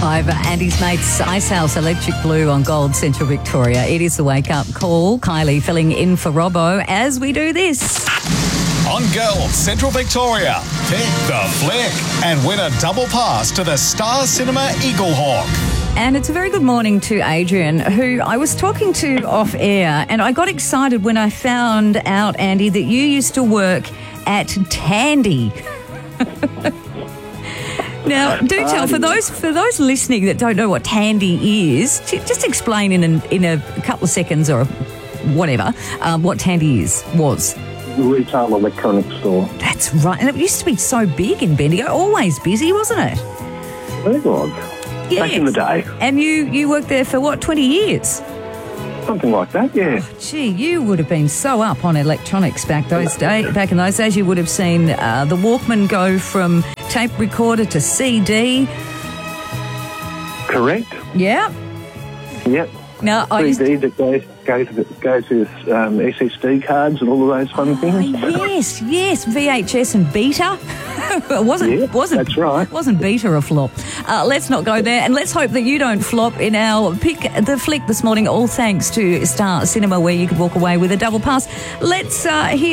5. Andy's mates, Ice House, Electric Blue on Gold, Central Victoria. It is the wake-up call. Kylie filling in for Robbo as we do this. On Gold, Central Victoria, pick the flick and win a double pass to the Star Cinema Eaglehawk. And it's a very good morning to Adrian, who I was talking to off air, and I got excited when I found out, Andy, that you used to work at Tandy. Now, do tell, for those listening that don't know what Tandy is, just explain in a couple of seconds or whatever what Tandy was. Retail electronics store. That's right. And it used to be so big in Bendigo, always busy, wasn't it? It was. Yes. Back in the day. And you worked there for, 20 years? Something like that, yeah. Oh, gee, you would have been so up on electronics back in those days. You would have seen the Walkman go from tape recorder to CD. Correct. Yeah. Yep. Now, CD that goes with SSD cards and all of those fun things. Yes, VHS and Beta. It wasn't. That's right. Wasn't Beta a flop? Let's not go there, and let's hope that you don't flop in our Pick the Flick this morning. All thanks to Star Cinema, where you could walk away with a double pass. Let's hear.